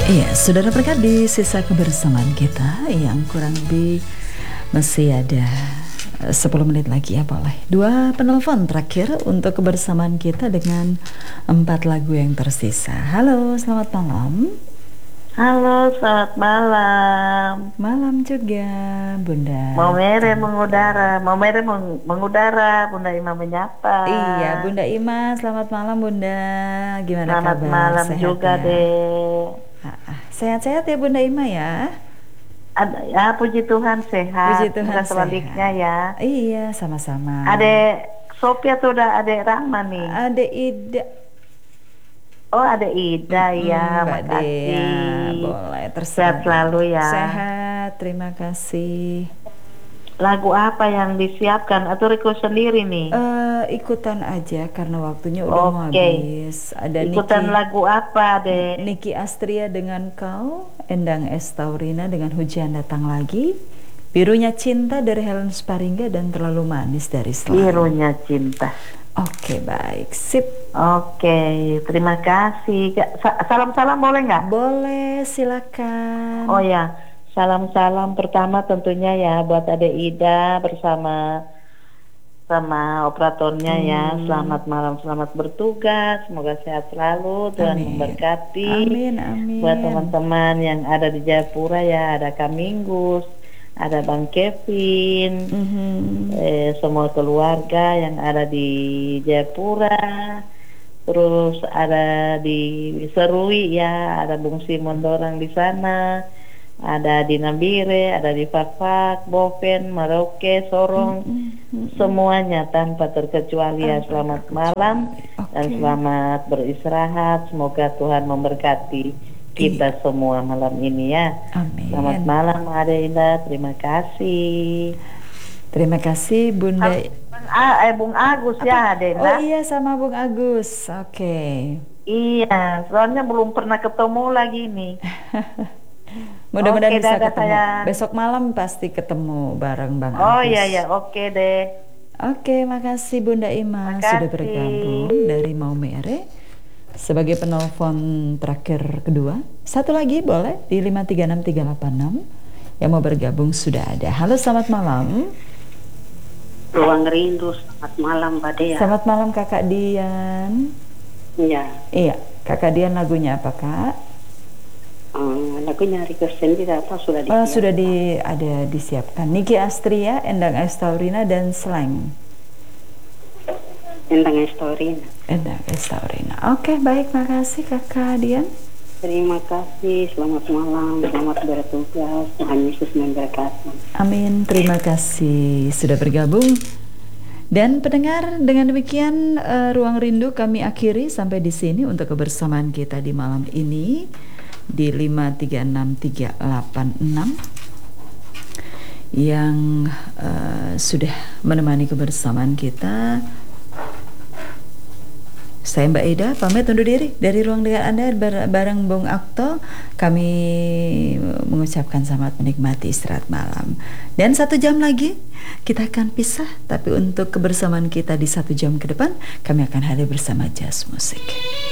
Iya, saudara berkat di sisa kebersamaan kita yang kurang lebih masih ada 10 menit lagi ya, boleh. Dua penelpon terakhir untuk kebersamaan kita dengan 4 lagu yang tersisa. Halo, selamat malam. Halo, selamat malam. Malam juga, Bunda. Mau mere mengudara, mengudara, Bunda Ima menyapa. Iya, Bunda Ima, selamat malam Bunda. Gimana Selamat kabar? malam Sehat juga ya? deh. Sehat-sehat ya Bunda Ima ya? Ada ya, puji Tuhan Puji sehat. Tuhan Semoga sebaliknya sehat. ya. Iya, sama-sama. Adek Sophia tuh udah adek Rahma nih. Ada Ida. Oh, ada Ida ya, Mbak Dea, makasih. boleh terserah. Sehat selalu ya. Sehat, terima kasih. Lagu apa yang disiapkan atau request sendiri nih? Ikutan aja karena waktunya udah mau Oke. habis. Ada Ikutan lagu apa deh? Niki Astria dengan Kau, Endang Estaurina dengan Hujan Datang Lagi, Birunya Cinta dari Helen Sparingga, dan Terlalu Manis dari Selain. Birunya Cinta. Oke, baik, sip. Oke, terima kasih. Salam-salam boleh nggak? Boleh, silakan. Oh ya, salam-salam pertama tentunya ya buat Ade Ida bersama operatornya ya. Selamat malam, selamat bertugas. Semoga sehat selalu, Tuhan memberkati. Amin, amin. Buat teman-teman yang ada di Jayapura ya, ada Kak Minggus, ada Bang Kevin, semua keluarga yang ada di Jayapura, terus ada di Serui ya, ada Bung Simon Dorang di sana, ada di Nabire, ada di Fakfak, Boven, Merauke, Sorong, semuanya tanpa terkecuali ya. Selamat malam dan selamat beristirahat. Semoga Tuhan memberkati kita semua malam ini ya. Amin. Selamat malam Adela, terima kasih. Terima kasih Bunda. Bung Agus ya Adela. Oh iya, sama Bung Agus. Oke. Iya, soalnya belum pernah ketemu lagi nih. Mudah-mudahan bisa ketemu. Saya... Besok malam pasti ketemu bareng Bang Oh Agus. iya, oke deh. Oke, makasih Bunda Ima sudah bergabung dari Maumere sebagai penelpon terakhir kedua. Satu lagi boleh di 536386 yang mau bergabung sudah ada. Halo, selamat malam. Ruang Rindu, selamat malam Mbak Dea. Selamat malam Kakak Dian. Iya, Kakak Dian, lagunya apa Kak? Lagunya request sendiri apa sudah disiapkan? Sudah ada disiapkan. Niki Astria, Endang Estaurina, dan Slang. Endang Estaurina. Endang Estaurina. Oke, baik, makasih Kakak Dian. Terima kasih, selamat malam, selamat bertugas, Tuhan Yesus memberkati. Amin, terima kasih sudah bergabung. Dan pendengar, dengan demikian Ruang Rindu kami akhiri sampai di sini untuk kebersamaan kita di malam ini di 536386 yang sudah menemani kebersamaan kita. Saya Mbak Ida pamit undur diri dari ruang dengar Anda bareng Bung Akto. Kami mengucapkan selamat menikmati istirahat malam. Dan 1 jam lagi kita akan pisah, tapi untuk kebersamaan kita di 1 jam ke depan kami akan hadir bersama Jazz Musik.